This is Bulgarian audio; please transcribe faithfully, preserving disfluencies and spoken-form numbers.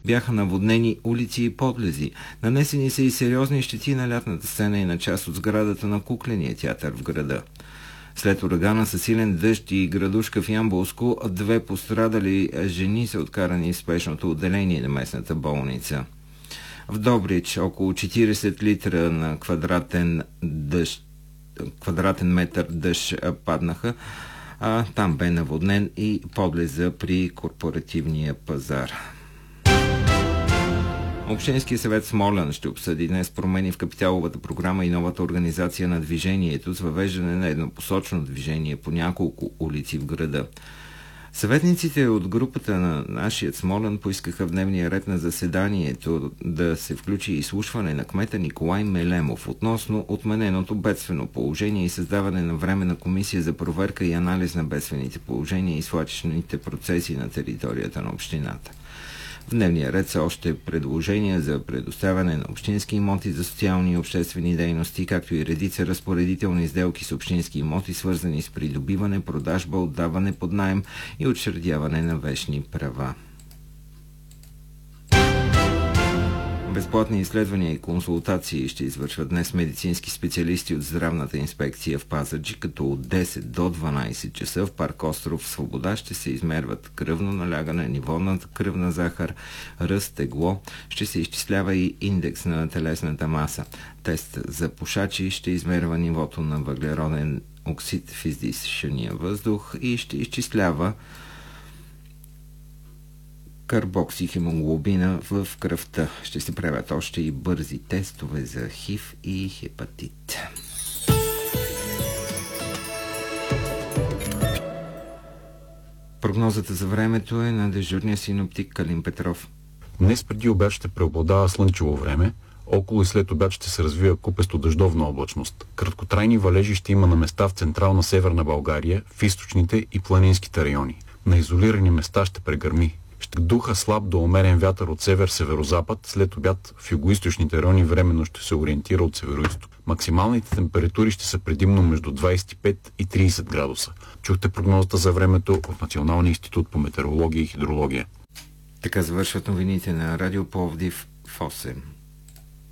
Бяха наводнени улици и подлези. Нанесени са и сериозни щети на лятната сцена и на част от сградата на кукления театър в града. След урагана със силен дъжд и градушка в Ямболско, две пострадали жени са откарани в спешното отделение на местната болница. В Добрич около четирийсет литра на квадратен, дъжд, квадратен метър дъжд паднаха, а там бе наводнен и подлеза при корпоративния пазар. Общинския съвет Смолян ще обсъди днес промени в капиталовата програма и новата организация на движението с въвеждане на еднопосочно движение по няколко улици в града. Съветниците от групата на нашият Смолян поискаха в дневния ред на заседанието да се включи изслушване на кмета Николай Мелемов относно отмененото бедствено положение и създаване на временна комисия за проверка и анализ на бедствените положения и свлачищните процеси на територията на общината. В дневния ред са още предложения за предоставяне на общински имоти за социални и обществени дейности, както и редица разпоредителни сделки с общински имоти, свързани с придобиване, продажба, отдаване под наем и учредяване на вещни права. Безплатни изследвания и консултации ще извършват днес медицински специалисти от Здравната инспекция в Пазарджик, като от десет до дванайсет часа в парк Остров Свобода ще се измерват кръвно налягане, ниво на кръвна захар, ръст, тегло, ще се изчислява и индекс на телесната маса. Тест за пушачи ще измерва нивото на въглероден оксид в издишания въздух и ще изчислява карбоксихемоглобина в кръвта. Ще се правят още и бързи тестове за ХИВ и хепатит. Прогнозата за времето е на дежурния синоптик Калин Петров. Днес преди обяд ще преобладава слънчево време, около и след обяд ще се развива купесто дъждовна облачност. Краткотрайни валежи ще има на места в централна северна България, в източните и планинските райони. На изолирани места ще прегърми. Ще духа слаб до умерен вятър от север-северозапад, след обяд в югоизточните райони временно ще се ориентира от североизток. Максималните температури ще са предимно между двайсет и пет и трийсет градуса. Чухте прогнозата за времето от Националния институт по метеорология и хидрология. Така завършват новините на Радио Пловдив в осем.